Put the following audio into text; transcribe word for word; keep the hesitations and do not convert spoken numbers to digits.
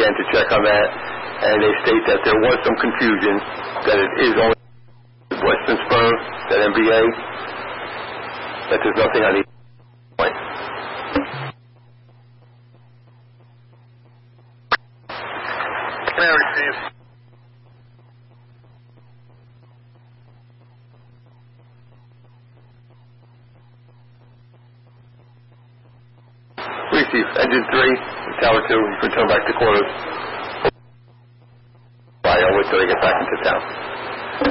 again to check on that, and they state that there was some confusion, that it is only Western Spur, that M B A, that there's nothing on the point. Can I receive? Receive. Engine three, Tower two, you can turn back to quarters. Bye, I'll wait till they get back into town.